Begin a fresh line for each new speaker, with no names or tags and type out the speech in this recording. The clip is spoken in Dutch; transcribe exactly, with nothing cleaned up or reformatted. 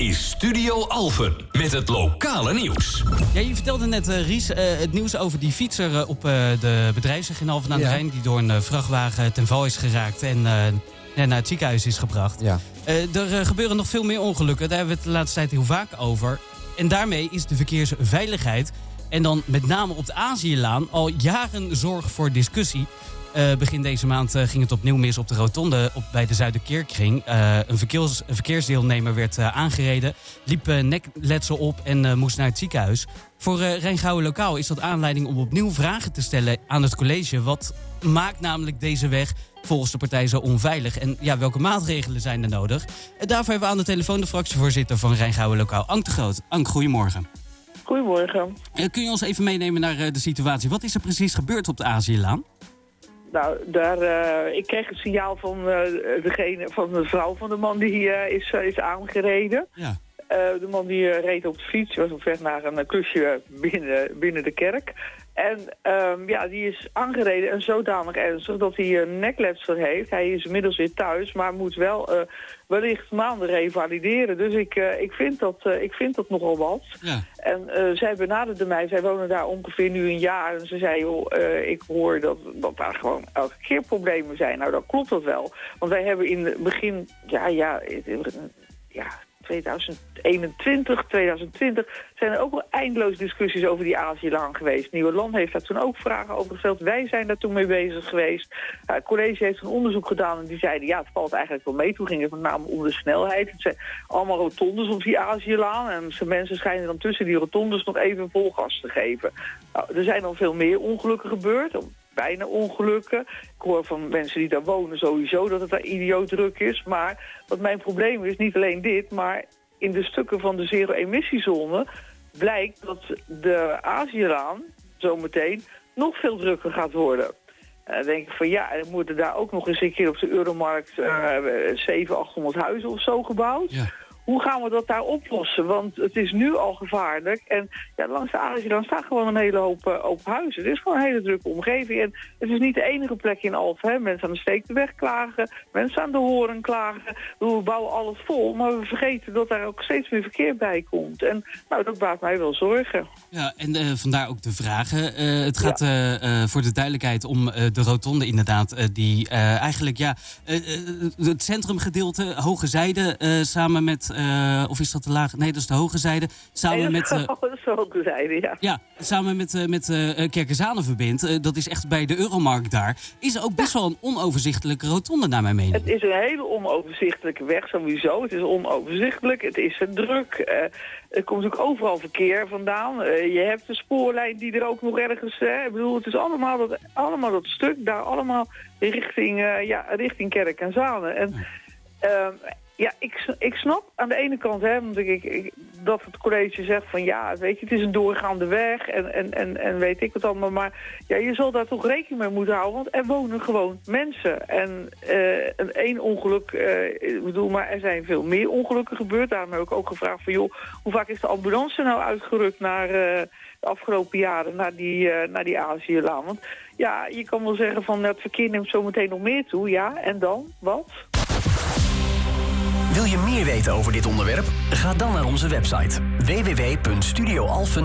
is Studio Alphen met het lokale nieuws.
Ja, je vertelde net, uh, Ries, uh, het nieuws over die fietser uh, op uh, de bedrijfsweg in Alphen aan de
Ja.
Rijn... die door een uh, vrachtwagen ten val is geraakt en uh, ja, naar het ziekenhuis is gebracht.
Ja.
Uh, er uh, gebeuren nog veel meer ongelukken, daar hebben we het de laatste tijd heel vaak over. En daarmee is de verkeersveiligheid, en dan met name op de Aziëlaan, al jaren zorg voor discussie. Uh, begin deze maand uh, ging het opnieuw mis op de rotonde op, bij de Zuiderkerkring. Uh, een, verkeers, een verkeersdeelnemer werd uh, aangereden, liep uh, nekletsel op en uh, moest naar het ziekenhuis. Voor uh, Rijngouwen Lokaal is dat aanleiding om opnieuw vragen te stellen aan het college. Wat maakt namelijk deze weg volgens de partij zo onveilig? En ja, welke maatregelen zijn er nodig? En daarvoor hebben we aan de telefoon de fractievoorzitter van Rijngouwen Lokaal, Ank de Groot. Ank, goedemorgen.
Goedemorgen.
Uh, kun je ons even meenemen naar uh, de situatie? Wat is er precies gebeurd op de Aziëlaan?
Nou, daar, uh, ik kreeg het signaal van, uh, degene, van de vrouw van de man die uh, is, uh, is aangereden.
Ja.
Uh, de man die uh, reed op de fiets, was op weg naar een klusje binnen, binnen de kerk. En um, ja, die is aangereden en zodanig ernstig dat hij een nekletsel heeft. Hij is inmiddels weer thuis, maar moet wel uh, wellicht maanden revalideren. Dus ik, uh, ik, vind dat, uh, ik vind dat nogal wat.
Ja.
En uh, zij benaderde mij, zij wonen daar ongeveer nu een jaar. En ze zei, joh, uh, ik hoor dat, dat daar gewoon elke keer problemen zijn. Nou, dan klopt dat wel. Want wij hebben in het begin, ja, ja, ja... twintig eenentwintig, twintig twintig zijn er ook wel eindeloos discussies over die Aziëlaan geweest. Nieuwe Land heeft daar toen ook vragen over gesteld. Wij zijn daar toen mee bezig geweest. Uh, het college heeft een onderzoek gedaan en die zeiden, ja, het valt eigenlijk wel mee. Toen ging het met name om de snelheid. Het zijn allemaal rotondes op die Aziëlaan en mensen schijnen dan tussen die rotondes nog even vol gas te geven. Nou, er zijn al veel meer ongelukken gebeurd. Bijna ongelukken. Ik hoor van mensen die daar wonen sowieso dat het daar idioot druk is. Maar wat mijn probleem is, niet alleen dit, maar in de stukken van de zero-emissiezone blijkt dat de Aziëlaan zometeen nog veel drukker gaat worden. En dan denk ik van ja, er moeten daar ook nog eens een keer op de Euromarkt uh, zevenhonderd, achthonderd huizen of zo gebouwd.
Ja.
Hoe gaan we dat daar oplossen? Want het is nu al gevaarlijk. En ja, langs de Aziëlaan staat gewoon een hele hoop, uh, hoop huizen. Het is gewoon een hele drukke omgeving. En het is niet de enige plek in Alphen. Hè. Mensen aan de Steekdeweg klagen. Mensen aan de Horen klagen. We bouwen alles vol. Maar we vergeten dat daar ook steeds meer verkeer bij komt. En nou, dat baart mij wel zorgen.
Ja, en uh, vandaar ook de vragen. Uh, het gaat ja. uh, uh, voor de duidelijkheid om uh, de rotonde inderdaad. Uh, die uh, eigenlijk, ja, uh, uh, het centrumgedeelte, Hoge Zijde, uh, samen met... Uh, of is dat de lage? Nee, dat is de Hoge Zijde. Samen
nee,
met, uh,
dat is de Hoge Zijde, ja.
Ja, samen met, uh, met uh, Kerkezane verbindt. Uh, dat is echt bij de Euromarkt daar. Is er ook best wel een onoverzichtelijke rotonde naar mijn mening.
Het is een hele onoverzichtelijke weg sowieso. Het is onoverzichtelijk. Het is druk. Uh, er komt natuurlijk overal verkeer vandaan. Uh, je hebt de spoorlijn die er ook nog ergens... Uh, ik bedoel, het is allemaal dat, allemaal dat stuk daar allemaal richting, uh, ja, richting Kerk en Zane. En... Uh, Ja, ik, ik snap aan de ene kant hè, want ik, ik, dat het college zegt van ja, weet je, het is een doorgaande weg en, en, en, en weet ik wat allemaal. Maar ja, je zal daar toch rekening mee moeten houden, want er wonen gewoon mensen. En uh, een één ongeluk, uh, ik bedoel, maar er zijn veel meer ongelukken gebeurd. Daarom heb ik ook gevraagd van joh, hoe vaak is de ambulance nou uitgerukt naar uh, de afgelopen jaren, naar die, uh, naar die Aziëlaan? Want ja, je kan wel zeggen van het verkeer neemt zo meteen nog meer toe, ja, en dan? Wat?
Wil je meer weten over dit onderwerp? Ga dan naar onze website w w w punt studio alphen